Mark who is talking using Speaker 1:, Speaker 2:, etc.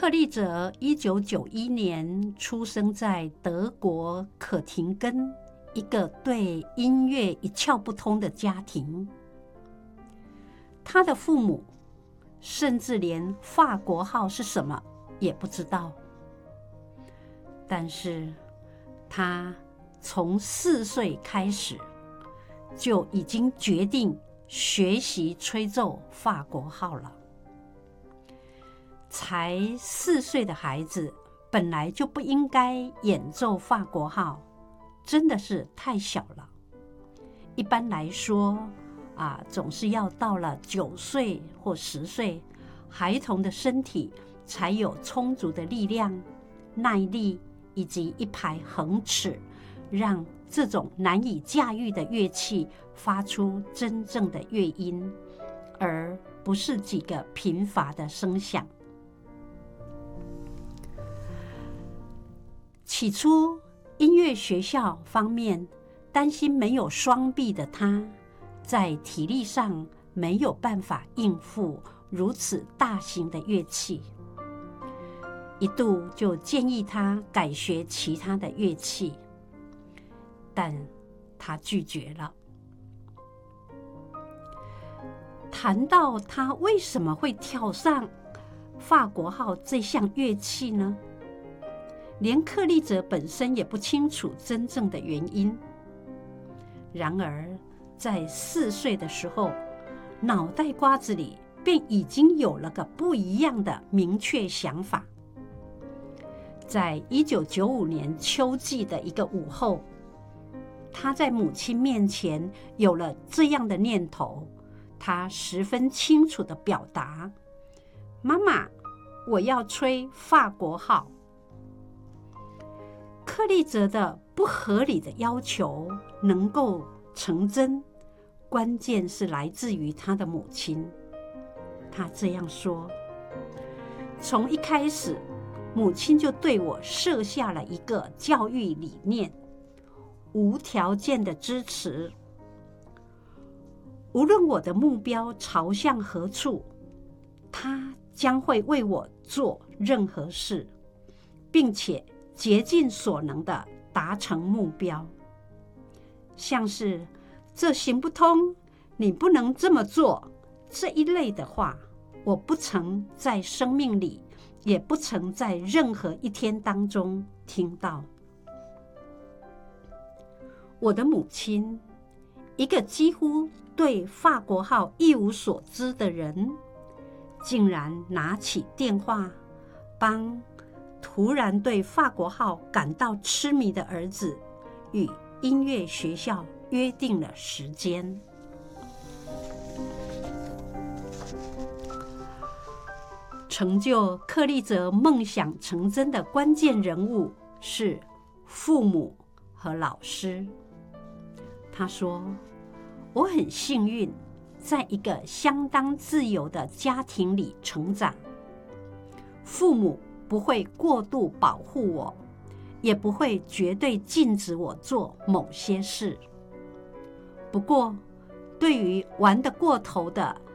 Speaker 1: 克利泽1991年出生在德国可廷根一个对音乐一窍不通的家庭。他的父母甚至连法国号是什么也不知道，但是他从4岁开始就已经决定学习吹奏法国号了。才4岁的孩子本来就不应该演奏法国号，真的是太小了。一般来说总是要到了9岁或10岁，孩童的身体才有充足的力量、耐力以及一排恒齿，让这种难以驾驭的乐器发出真正的乐音，而不是几个贫乏的声响。起初，音乐学校方面担心没有双臂的他，在体力上没有办法应付如此大型的乐器，一度就建议他改学其他的乐器，但他拒绝了。谈到他为什么会跳上法国号这项乐器呢？连克利泽本身也不清楚真正的原因。然而，在4岁的时候，脑袋瓜子里便已经有了个不一样的明确想法。在1995年秋季的一个午后，他在母亲面前有了这样的念头，他十分清楚地表达：妈妈，我要吹法国号。克利泽的不合理的要求能够成真，关键是来自于他的母亲。他这样说：从一开始，母亲就对我设下了一个教育理念，无条件的支持。无论我的目标朝向何处，她将会为我做任何事，并且竭尽所能地达成目标。像是这行不通，你不能这么做这一类的话，我不曾在生命里，也不曾在任何一天当中听到。我的母亲，一个几乎对法国号一无所知的人，竟然拿起电话帮突然对法国号感到痴迷的儿子与音乐学校约定了时间。成就克利泽梦想成真的关键人物是父母和老师。他说：我很幸运，在一个相当自由的家庭里成长，父母不会过度保护我，也不会绝对禁止我做某些事。不过，对于玩得过头的